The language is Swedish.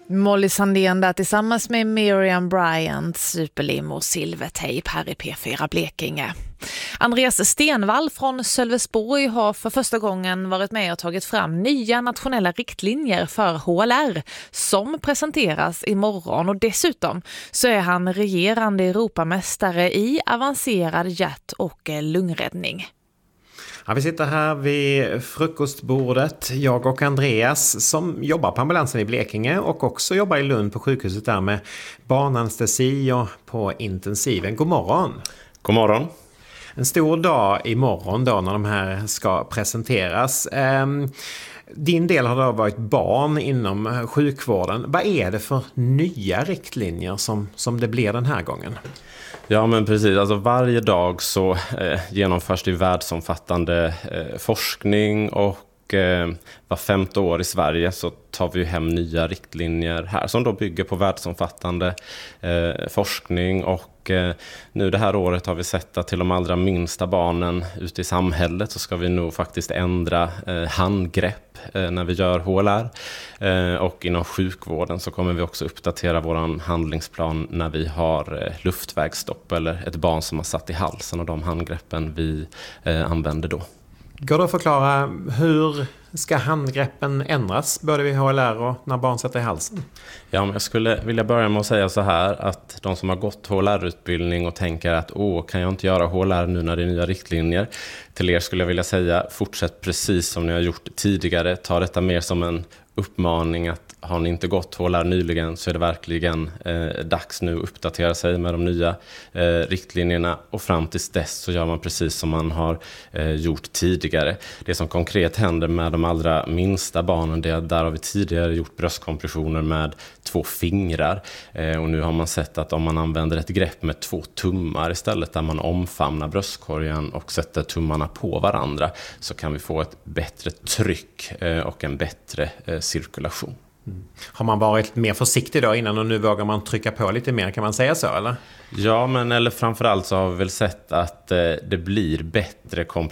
Molly Sandén där tillsammans med Miriam Bryant, superlimo silvertejp här i P4 Blekinge. Andreas Stenvall från Sölvesborg har för första gången varit med och tagit fram nya nationella riktlinjer för HLR som presenteras imorgon, och dessutom så är han regerande Europamästare i avancerad hjärt- och lungräddning. Ja, vi sitter här vid frukostbordet, jag och Andreas som jobbar på ambulansen i Blekinge och också jobbar i Lund på sjukhuset där med barnanestesi och på intensiven. God morgon! God morgon! En stor dag imorgon då när de här ska presenteras. Din del har då varit barn inom sjukvården. Vad är det för nya riktlinjer som det blir den här gången? Ja, men precis. Alltså varje dag så genomförs det världsomfattande forskning, och var 5:e år i Sverige så tar vi hem nya riktlinjer här som då bygger på världsomfattande forskning. Och nu det här året har vi sett att till de allra minsta barnen ute i samhället så ska vi nog faktiskt ändra handgrepp när vi gör HLR. Och inom sjukvården så kommer vi också uppdatera våran handlingsplan när vi har luftvägsstopp eller ett barn som har satt i halsen, och de handgreppen vi använder då. Går det att förklara hur ska handgreppen ändras både vid HLR och när barn sätter i halsen? Ja, men jag skulle vilja börja med att säga så här att de som har gått HLR-utbildning och tänker att kan jag inte göra HLR nu när det är nya riktlinjer? Till er skulle jag vilja säga, fortsätt precis som ni har gjort tidigare. Ta detta mer som en uppmaning att har ni inte gått HLR nyligen så är det verkligen dags nu att uppdatera sig med de nya riktlinjerna, och fram tills dess så gör man precis som man har gjort tidigare. Det som konkret händer med de allra minsta barnen, det är att där har vi tidigare gjort bröstkompressioner med 2 fingrar, och nu har man sett att om man använder ett grepp med 2 tummar istället, där man omfamnar bröstkorgen och sätter tummarna på varandra, så kan vi få ett bättre tryck och en bättre cirkulation. Har man varit mer försiktig då innan och nu vågar man trycka på lite mer, kan man säga så eller? Ja, men eller framförallt så har vi väl sett att det blir bättre